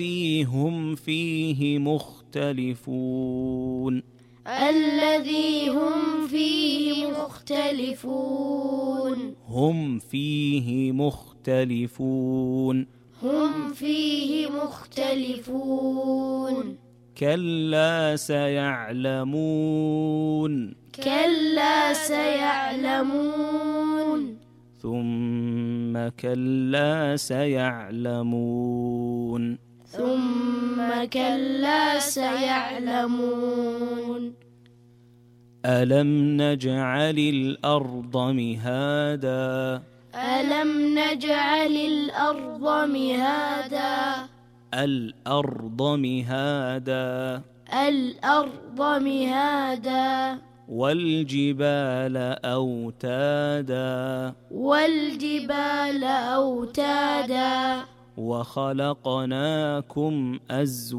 هم فيه مختلفون الذي هم فيه مختلفون هم فيه مختلفون هم فيه مختلفون كلا سيعلمون كلا سيعلمون ثم كلا سيعلمون ثم كلا سيعلمون ألم نجعل الأرض مهادا ألم نجعل الأرض مهادا الأرض مهادا الأرض مهادا والجبال أوتادا والجبال أوتادا وخلقناكم أزواجا